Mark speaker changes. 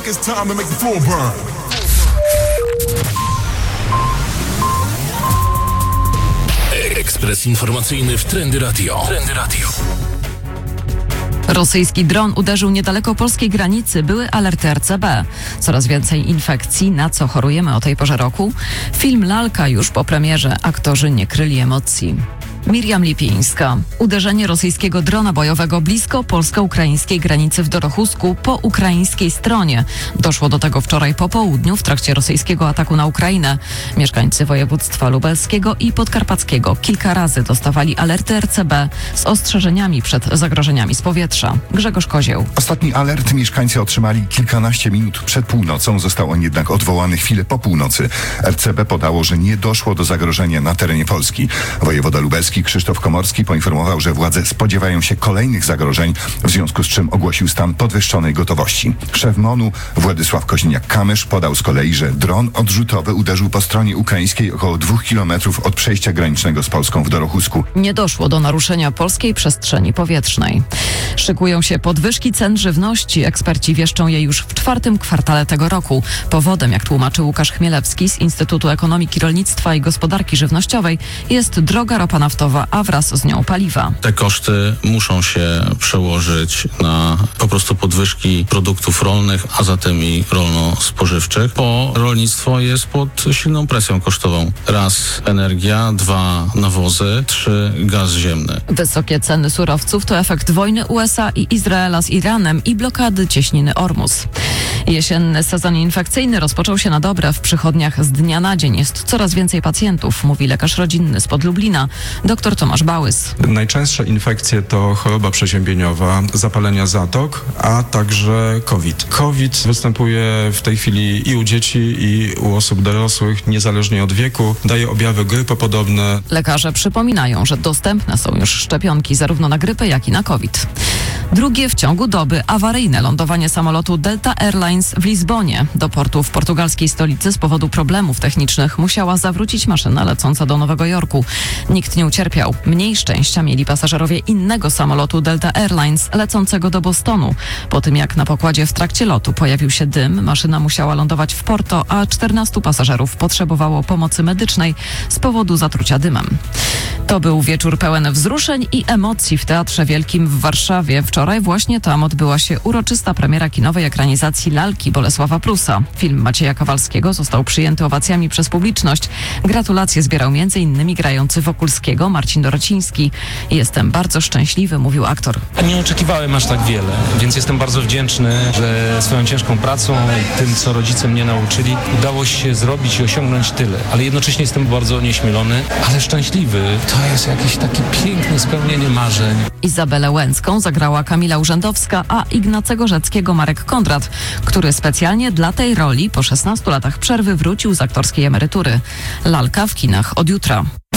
Speaker 1: it's time to make the floor burn.
Speaker 2: Ekspres informacyjny w Trendy Radio.
Speaker 3: Rosyjski dron uderzył niedaleko polskiej granicy. Były alerty RCB. Coraz więcej infekcji, na co chorujemy o tej porze roku. Film Lalka już po premierze. Aktorzy nie kryli emocji. Miriam Lipińska. Uderzenie rosyjskiego drona bojowego blisko polsko-ukraińskiej granicy w Dorochusku po ukraińskiej stronie. Doszło do tego wczoraj po południu w trakcie rosyjskiego ataku na Ukrainę. Mieszkańcy województwa lubelskiego i podkarpackiego kilka razy dostawali alerty RCB z ostrzeżeniami przed zagrożeniami z powietrza. Grzegorz Kozieł.
Speaker 4: Ostatni alert mieszkańcy otrzymali kilkanaście minut przed północą. Został on jednak odwołany chwilę po północy. RCB podało, że nie doszło do zagrożenia na terenie Polski. Wojewoda lubelski Krzysztof Komorski poinformował, że władze spodziewają się kolejnych zagrożeń, w związku z czym ogłosił stan podwyższonej gotowości. Szef MON-u Władysław Koźniak-Kamysz podał z kolei, że dron odrzutowy uderzył po stronie ukraińskiej około 2 kilometrów od przejścia granicznego z Polską w Dorochusku.
Speaker 3: Nie doszło do naruszenia polskiej przestrzeni powietrznej. Szykują się podwyżki cen żywności. Eksperci wieszczą je już w 4. kwartale tego roku. Powodem, jak tłumaczy Łukasz Chmielewski z Instytutu Ekonomiki Rolnictwa i Gospodarki Żywnościowej, jest droga ropa naftowa, a wraz z nią paliwa.
Speaker 5: Te koszty muszą się przełożyć na po prostu podwyżki produktów rolnych, a zatem i rolno-spożywczych, bo rolnictwo jest pod silną presją kosztową. Raz energia, 2 nawozy, 3 gaz ziemny.
Speaker 3: Wysokie ceny surowców to efekt wojny USA i Izraela z Iranem i blokady cieśniny Ormus. Jesienny sezon infekcyjny rozpoczął się na dobre. W przychodniach z dnia na dzień jest coraz więcej pacjentów, mówi lekarz rodzinny spod Lublina, dr Tomasz Bałys.
Speaker 6: Najczęstsze infekcje to choroba przeziębieniowa, zapalenia zatok, a także COVID. COVID występuje w tej chwili i u dzieci, i u osób dorosłych, niezależnie od wieku. Daje objawy grypopodobne.
Speaker 3: Lekarze przypominają, że dostępne są już szczepionki zarówno na grypę, jak i na COVID. Drugie w ciągu doby awaryjne lądowanie samolotu Delta Airlines w Lizbonie. Do portu w portugalskiej stolicy z powodu problemów technicznych musiała zawrócić maszyna lecąca do Nowego Jorku. Nikt nie ucierpiał. Mniej szczęścia mieli pasażerowie innego samolotu Delta Airlines lecącego do Bostonu. Po tym jak na pokładzie w trakcie lotu pojawił się dym, maszyna musiała lądować w Porto, a 14 pasażerów potrzebowało pomocy medycznej z powodu zatrucia dymem. To był wieczór pełen wzruszeń i emocji w Teatrze Wielkim w Warszawie. Wczoraj właśnie tam odbyła się uroczysta premiera kinowej ekranizacji Lalki Bolesława Prusa. Film Macieja Kowalskiego został przyjęty owacjami przez publiczność. Gratulacje zbierał m.in. grający Wokulskiego Marcin Dorociński. Jestem bardzo szczęśliwy, mówił aktor.
Speaker 7: Nie oczekiwałem aż tak wiele, więc jestem bardzo wdzięczny, że swoją ciężką pracą i tym, co rodzice mnie nauczyli, udało się zrobić i osiągnąć tyle. Ale jednocześnie jestem bardzo nieśmielony, ale szczęśliwy. To jest jakieś takie piękne spełnienie marzeń.
Speaker 3: Izabelę Łęcką zagrała Kamila Urzędowska, a Ignacego Rzeckiego Marek Kondrat, który specjalnie dla tej roli po 16 latach przerwy wrócił z aktorskiej emerytury. Lalka w kinach od jutra.